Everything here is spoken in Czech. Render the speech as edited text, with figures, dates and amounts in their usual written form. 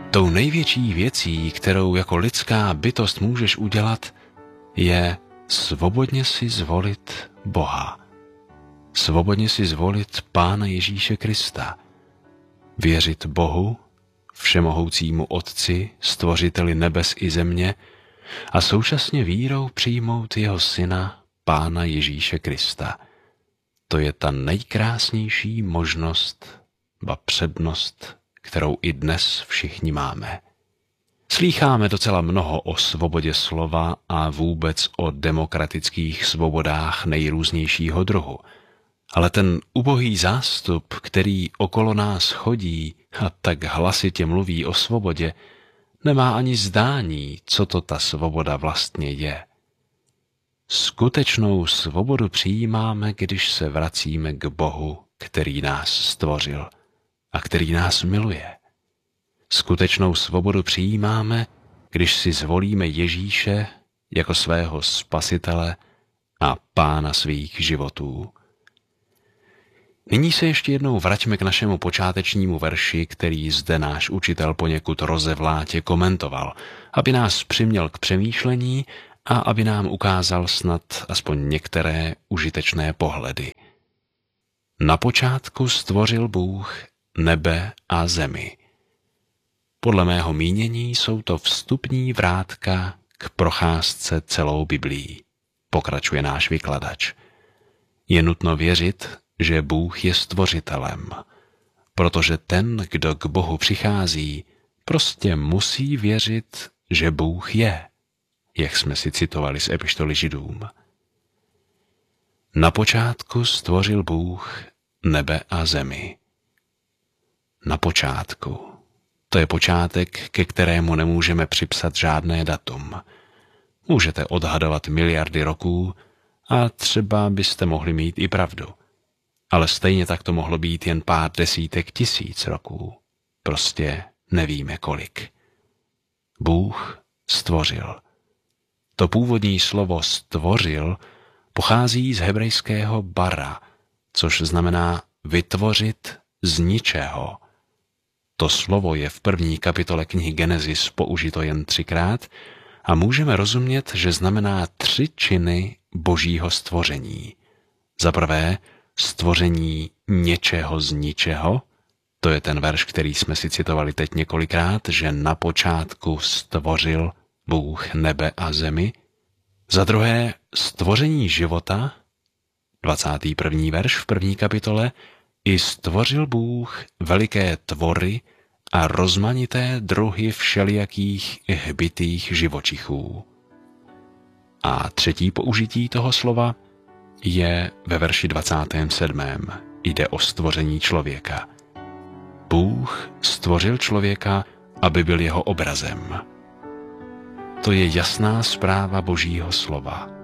Tou největší věcí, kterou jako lidská bytost můžeš udělat, je svobodně si zvolit Boha. Svobodně si zvolit Pána Ježíše Krista. Věřit Bohu, všemohoucímu Otci, stvořiteli nebes i země, a současně vírou přijmout jeho syna, Pána Ježíše Krista. To je ta nejkrásnější možnost, ba přednost, kterou i dnes všichni máme. Slýcháme docela mnoho o svobodě slova a vůbec o demokratických svobodách nejrůznějšího druhu. Ale ten ubohý zástup, který okolo nás chodí a tak hlasitě mluví o svobodě, nemá ani zdání, co to ta svoboda vlastně je. Skutečnou svobodu přijímáme, když se vracíme k Bohu, který nás stvořil a který nás miluje. Skutečnou svobodu přijímáme, když si zvolíme Ježíše jako svého spasitele a Pána svých životů. Nyní se ještě jednou vraťme k našemu počátečnímu verši, který zde náš učitel poněkud rozevlátě komentoval, aby nás přiměl k přemýšlení a aby nám ukázal snad aspoň některé užitečné pohledy. Na počátku stvořil Bůh nebe a zemi. Podle mého mínění jsou to vstupní vrátka k procházce celou Biblií, pokračuje náš vykladač. Je nutno věřit, že Bůh je stvořitelem, protože ten, kdo k Bohu přichází, prostě musí věřit, že Bůh je, jak jsme si citovali z epištoly Židům. Na počátku stvořil Bůh nebe a zemi. Na počátku. To je počátek, ke kterému nemůžeme připsat žádné datum. Můžete odhadovat miliardy roků a třeba byste mohli mít i pravdu. Ale stejně tak to mohlo být jen pár desítek tisíc roků. Prostě nevíme kolik. Bůh stvořil. To původní slovo stvořil pochází z hebrejského bara, což znamená vytvořit z ničeho. To slovo je v 1. kapitole knihy Genesis použito jen 3krát a můžeme rozumět, že znamená 3 činy božího stvoření. Za prvé, stvoření něčeho z ničeho, to je ten verš, který jsme si citovali teď několikrát, že na počátku stvořil Bůh nebe a zemi. Za druhé, stvoření života, 21. verš v 1. kapitole, i stvořil Bůh veliké tvory a rozmanité druhy všelijakých hbitých živočichů. A třetí použití toho slova je ve verši 27. Jde o stvoření člověka. Bůh stvořil člověka, aby byl jeho obrazem. To je jasná zpráva Božího slova.